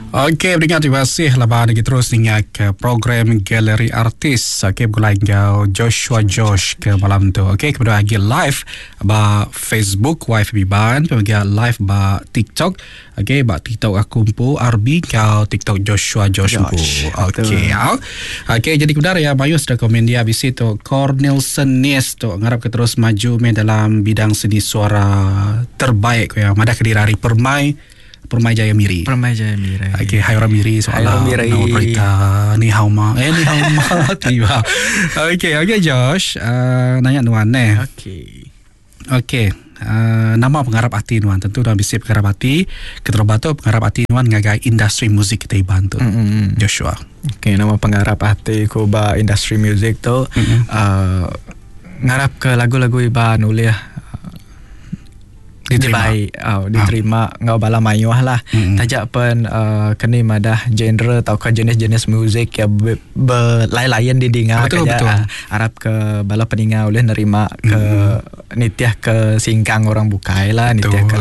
Okey, beringat terima kasih laban lagi terus ingat ke program Galeri Artis. Okey, bergulai kau Joshua Josh ke malam tu. Okey, kemudian lagi live ba Facebook YFB Ban, kemudian live ba TikTok. Okey, ba TikTok aku pun RB kau TikTok Joshua Josh pun. Okey, okey, jadi kemudian ya Mayus rekomen dia habis itu Cornelson Nes tu ngarap ke terus maju dalam bidang seni suara terbaik ya. Madah ke diri Permai Jaya Miri. Okey, hai orang Miri soalan nama berita ni hao ma. Tiba. Okey Josh, nanya nuan Okey. Nama penggarap hati nuan tentu dalam bisip penggarap hati. Keterobatu penggarap hati nuan ngagai industri muzik kita bantu. Joshua. Okey, nama penggarap hati ko ba industri muzik tu ngarap ke lagu-lagu iba nulis diterima ngau bala mayuah lah. Tajak pun kini madah genre atau ke jenis-jenis muzik yang berlain-lain didengar betul. Arab ke bala peningat oleh nerima ke nitiah ke singkang orang bukai lah, nitiah ke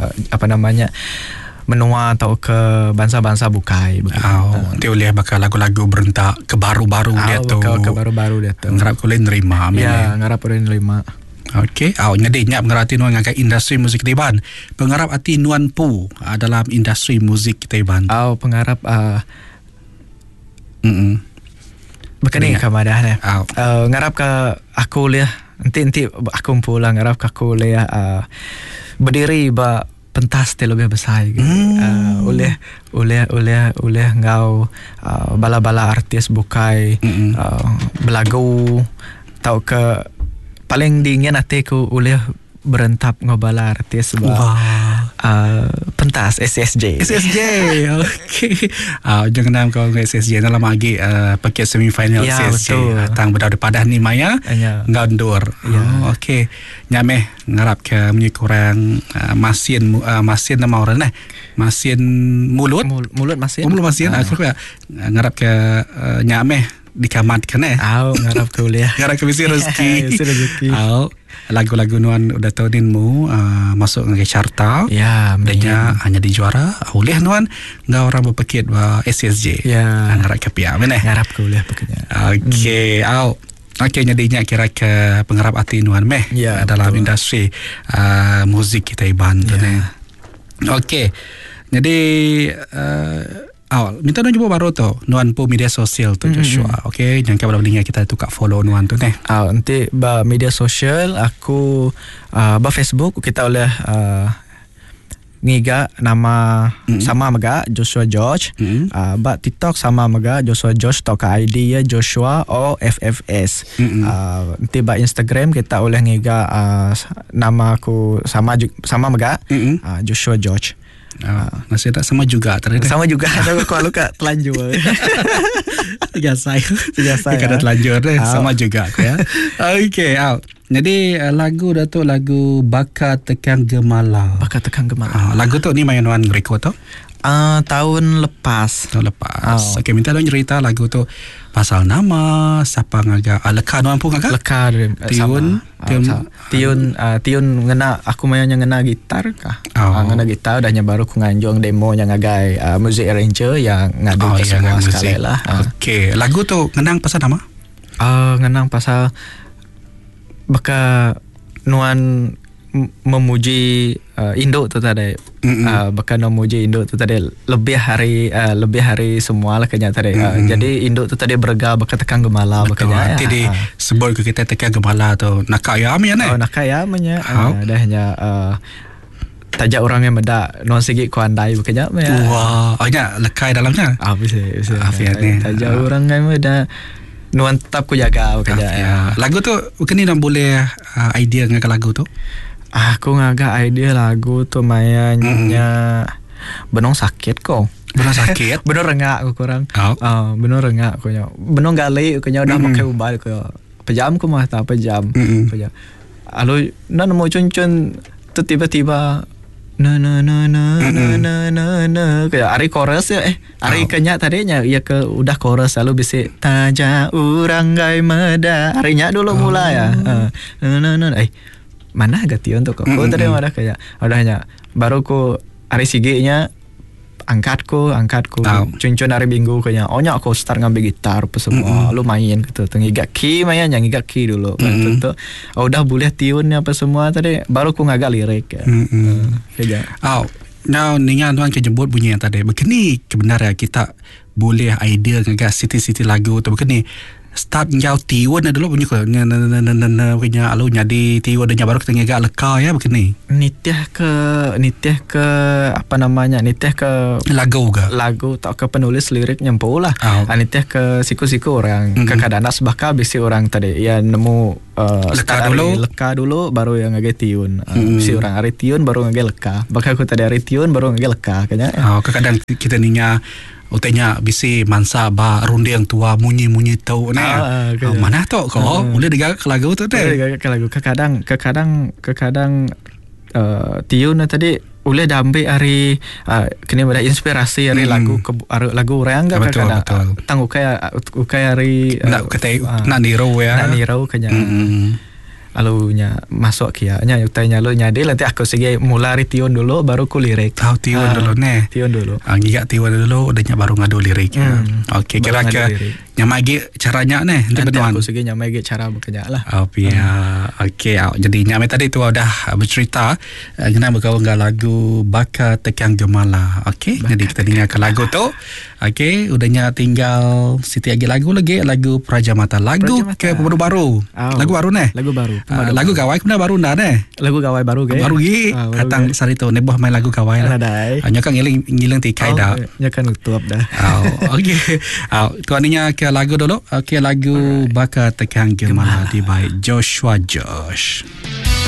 menua atau ke bangsa-bangsa bukai. Nanti oleh bakal lagu-lagu berentak ke baru-baru dia tu. Ke baru-baru dia tu. Ngarap boleh nerima. Ya, ngarap boleh nerima. Okey, nyadiknya pengarap hati nuan ngagai industri muzik kita ban. Pengarap hati nuan pu dalam industri muzik kita ban. Pengarap berkini ke madah ni. Ngarap ke aku lihat nanti aku pulang ngarap ke aku lihat berdiri ba pentas lebih besar oleh ngau bala-bala artis bukai belagu tau ke paling dingin hatiku oleh berentap ngobala artis pentas SSJ. Okey. Jangan nama kau SSJ dalam lagi paket semifinal SSJ. Tang berada padah ni Maya ngandur. Okey. Nyameh ngarap ke punya kurang masin nama orang masin mulut masin. Aku ngarap ke nyameh dikamat kena ngarap ke boleh ngarap ke misi rezeki lagu-lagu nuan udah tahunin mu masuk ke carta adanya hanya dijuara oleh nuan ngau orang berpakit SSJ ngarap ke pihak mana ngarap ke boleh pokoknya. Okey nyadinya kira ke pengarap hati nuan dalam industri muzik kita iban tu okey jadi minta nuan jumpa baru tu nuan pu media sosial tu Joshua. Okey, jangan kau boleh kita tu kat follow nuan tu nanti ba media sosial aku ba Facebook kita oleh ngiga nama sama mega Joshua George. Ba TikTok sama mega Joshua George atau ke ID ya Joshua OFFS. Nanti ba Instagram kita oleh ngiga nama aku sama mega Joshua George. Masih tak sama juga ternyata. Sama juga kalau kat telanjur. Biasa kada telanjur sama juga ya. Okey, jadi lagu dah tu lagu Bakar Tekan Gemala. Lagu tu ni main nuan record tu? Tahun lepas. Okey, minta nuan cerita lagu tu pasal nama siapa ngaga leka nuan pun ngaga tiun ngena aku mainnya ngena gitar kah ngena gitar dahnya baru ku nganjong demo yang ngagai music arranger yang ngadu ke semua sekali lah. Okey, lagu tu ngenang pasal nama ngenang pasal baka nuan memuji Indo tu tadi bahkan memuji Indo tu tadi lebih hari semua lah kenya tadi. Jadi Indo tu tadi berga bahkan tekan gemala bahkan jadi sebut ke kita tekan gemala tu nakayam ya nakayamnya dahnya tajak orang yang meda non segi kuandai bahkan hanya lekai dalamnya bisa afiatnya tajak orang yang meda nuan tetap ku jaga bahkan lagu tu bukan ni nak boleh idea dengan lagu tu. Aku ngaga idea lagu tu mainnya benong sakit kok. Benong sakit? Benong rengak aku kurang. Benong rengak aku nya. Benong gali aku nya udah pakai ubah aku. Pejam aku mah tak pejam. Lalu nan mau cun-cun tu tiba-tiba na kayak ari chorus ya ari kenya tadinya ya ke udah chorus lalu bisa taja urang gai meda arinya dulu mulai ya mana gati untuk aku tadi ada kayak udahnya baru ku hari sige nya angkatku cun-cun hari Minggu kayaknya aku start ngambil gitar apa semua lu main gitu ngigak key dulu tentu udah boleh tune apa semua tadi baru aku ngagak lirik ya. Now ningan tuan kejemput bunyi yang tadi begini kebenaran kita boleh idea ngagak city lagu tu begini start ngau tiun dulu bunyi ko punya alu nyadi tiun dan baru kita ngagak leka ya begini nitih ke apa namanya nitih ke lagu tak ke penulis lirik nyempu lah nitih ke siku orang kadang-kadang sebaka bisi orang tadi ya nemu leka dulu baru yang ngagak tiun bisi orang hari tiun baru ngagak leka bakal aku tadi hari tiun baru ngagak leka kayaknya kadang kita ninya utenya bisi mansa ba runde yang tua munyi tau mana tu kau boleh digagak ke lagu tu deh digagak ke lagu kadang tiun tadi boleh dambe hari kini ada inspirasi hari lagu orang enggak kadang tangguh kayak hari nak kata nak nirau kayaknya alunya masuk kianya utanya lu nyade nanti aku segi mula hari tiun dulu baru ku lirik tiun dulu tiun dulu ngigak tiun dulu udahnya baru ngadu lirik okey kira-kira nyamagi caranya nanti betuan aku segi nyamagi cara bekerja lah okey jadi nyamai tadi tu udah bercerita kenapa kau enggak lagu Baka Tekang Gemala jadi kita dengarkan lagu tu okey udahnya tinggal Siti lagu Prajamata lagu ke baru lagu baru lagu gawai kena baru dah lagu gawai baru datang sari tu neboh main lagu gawai lah hanya kan ngiling tikai dah nyakan utup dah okey tuaninya ke lagu dulu lagu Baka Tekang Gemala di by Joshua Josh.